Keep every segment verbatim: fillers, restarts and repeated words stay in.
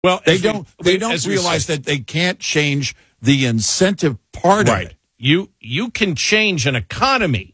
Well, they we, don't. They we, don't realize that they can't change the incentive part right. of it. You you can change an economy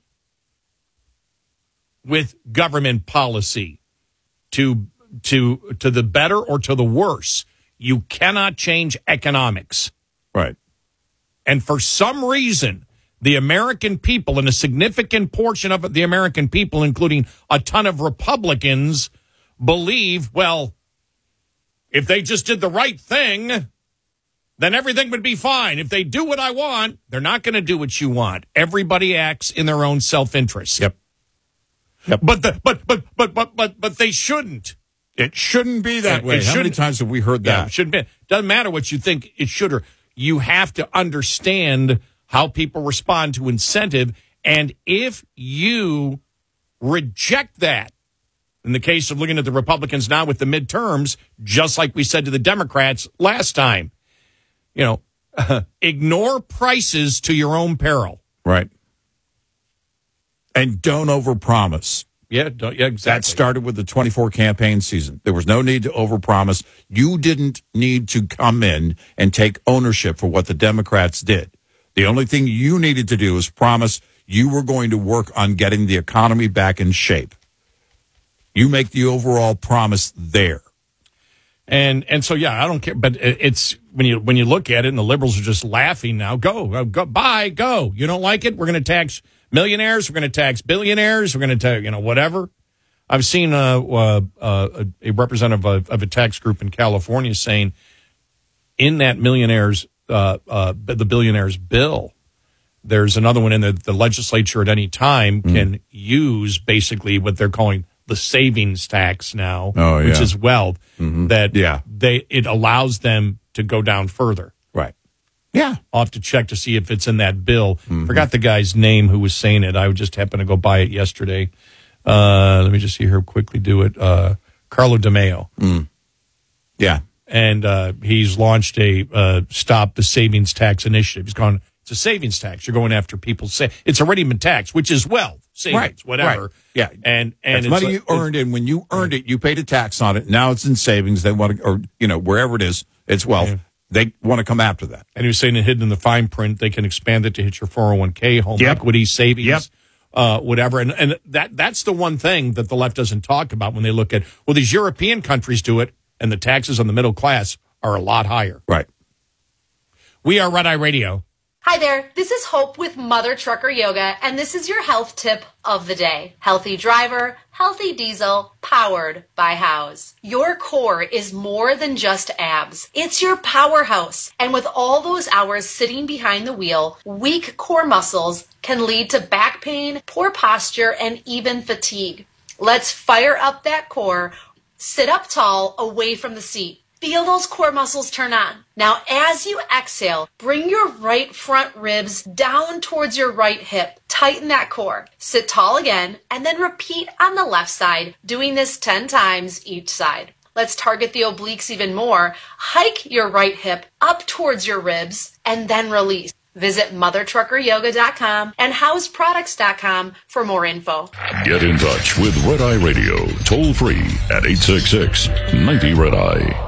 with government policy to to to the better or to the worse. You cannot change economics. Right. And for some reason, the American people, and a significant portion of the American people, including a ton of Republicans, believe, well, if they just did the right thing, then everything would be fine. If they do what I want, they're not going to do what you want. Everybody acts in their own self-interest. Yep. Yep. But the but but but but but but they shouldn't. It shouldn't be that It- way. it How many shouldn't- times have we heard Yeah, that? it shouldn't be. Doesn't matter what you think it should or you have to understand how people respond to incentive. And if you reject that, in the case of looking at the Republicans now with the midterms, just like we said to the Democrats last time, you know, ignore prices to your own peril. Right. And don't overpromise. Yeah, don't, yeah, exactly. That started with the twenty-four campaign season. There was no need to overpromise. You didn't need to come in and take ownership for what the Democrats did. The only thing you needed to do was promise you were going to work on getting the economy back in shape. You make the overall promise there. And and so yeah, I don't care. But it- it's when you when you look at it, and the liberals are just laughing now. Go, go, go bye, go. You don't like it? We're going to tax millionaires. We're going to tax billionaires. We're going to tax, you know, whatever. I've seen uh, uh, uh, a representative of, of a tax group in California saying in that millionaires, uh, uh, the billionaires bill, there's another one in the, the legislature at any time Mm. can use basically what they're calling the savings tax now, Oh, which yeah. is wealth, Mhm. that Yeah. they it allows them to go down further. Right. Yeah. I'll have to check to see if it's in that bill. Mm-hmm. Forgot the guy's name who was saying it. I just happened to go by it yesterday. Uh, let me just see here quickly do it. Uh, Carlo DeMeo. Mm. Yeah. And uh, he's launched a uh, Stop the Savings Tax initiative. He's gone, it's a savings tax. You're going after people's say it's already been taxed, which is wealth, savings, Right, whatever. right. Yeah. And, and It's it's money like- you earned, and when you earned it, you paid a tax on it. Now it's in savings. They want to, or, you know, wherever it is, it's wealth. Yeah. They want to come after that. And he was saying that hidden in the fine print, they can expand it to hit your four oh one k, home Yep. equity, savings, Yep. uh, whatever. And and that that's the one thing that the left doesn't talk about when they look at, well, these European countries do it, and the taxes on the middle class are a lot higher. Right. We are Red Eye Radio. Hi there, this is Hope with Mother Trucker Yoga, and this is your health tip of the day. Healthy driver, healthy diesel, powered by House. Your core is more than just abs. It's your powerhouse. And with all those hours sitting behind the wheel, weak core muscles can lead to back pain, poor posture, and even fatigue. Let's fire up that core. Sit up tall, away from the seat. Feel those core muscles turn on. Now, as you exhale, bring your right front ribs down towards your right hip. Tighten that core. Sit tall again, and then repeat on the left side, doing this ten times each side. Let's target the obliques even more. Hike your right hip up towards your ribs, and then release. Visit mother trucker yoga dot com and house products dot com for more info. Get in touch with Red Eye Radio, toll free at eight six six, nine zero, Red Eye.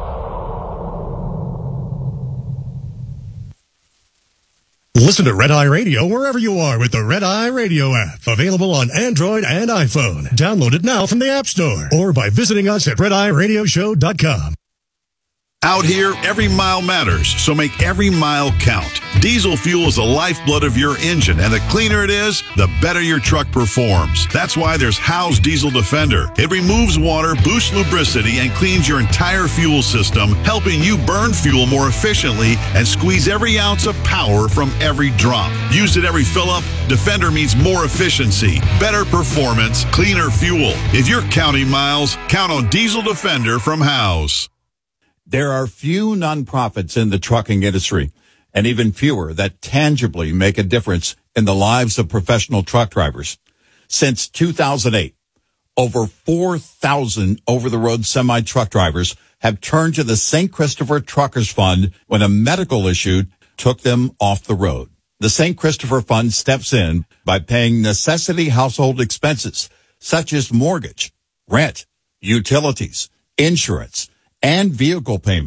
Listen to Red Eye Radio wherever you are with the Red Eye Radio app. Available on Android and iPhone. Download it now from the App Store or by visiting us at red eye radio show dot com. Out here, every mile matters, so make every mile count. Diesel fuel is the lifeblood of your engine, and the cleaner it is, the better your truck performs. That's why there's Howe's Diesel Defender. It removes water, boosts lubricity, and cleans your entire fuel system, helping you burn fuel more efficiently and squeeze every ounce of power from every drop. Used at every fill-up, Defender means more efficiency, better performance, cleaner fuel. If you're counting miles, count on Diesel Defender from Howe's. There are few nonprofits in the trucking industry, and even fewer that tangibly make a difference in the lives of professional truck drivers. Since two thousand eight, over four thousand over-the-road semi-truck drivers have turned to the Saint Christopher Truckers Fund when a medical issue took them off the road. The Saint Christopher Fund steps in by paying necessity household expenses, such as mortgage, rent, utilities, insurance, and vehicle payments.